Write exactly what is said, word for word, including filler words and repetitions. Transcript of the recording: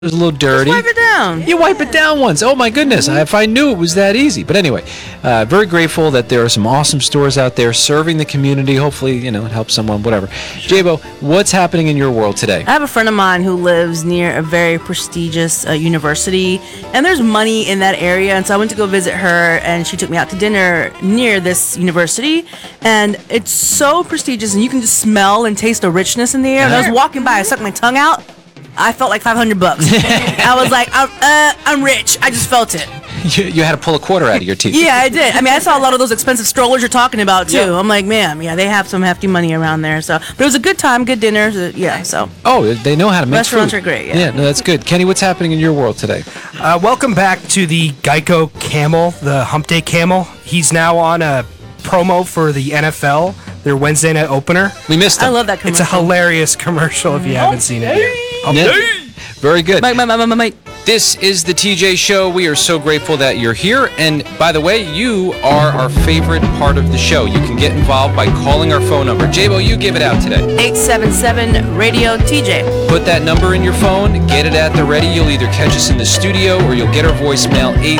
It was a little dirty. Just wipe it down. You wipe it down once. Oh my goodness! If I knew it was that easy. But anyway, uh, very grateful that there are some awesome stores out there serving the community. Hopefully, you know, it helps someone. Whatever. Jabo, what's happening in your world today? I have a friend of mine who lives near a very prestigious uh, university, and there's money in that area. And so I went to go visit her, and she took me out to dinner near this university. And it's so prestigious, and you can just smell and taste the richness in the air. And I was walking by, I stuck my tongue out. I felt like five hundred bucks. I was like, I'm, uh, I'm rich. I just felt it. You, you had to pull a quarter out of your teeth. Yeah, I did. I mean, I saw a lot of those expensive strollers you're talking about, too. Yeah. I'm like, man, yeah, they have some hefty money around there. So, but it was a good time, good dinner. So, yeah, so. Oh, they know how to make Restaurants food. are great, yeah. Yeah, no, that's good. Kenny, what's happening in your world today? Uh, welcome back to the Geico Camel, the Hump Day Camel. He's now on a promo for the N F L, their Wednesday night opener. We missed him. I love that commercial. It's a hilarious commercial if you haven't seen it yet. Hump Yeah. Day. Very good. Mike, Mike, Mike, Mike, Mike. This is the T J Show. We are so grateful that you're here. And by the way, you are our favorite part of the show. You can get involved by calling our phone number. Jabo, you give it out today. eight seven seven radio T J. Put that number in your phone. Get it at the ready. You'll either catch us in the studio or you'll get our voicemail, eight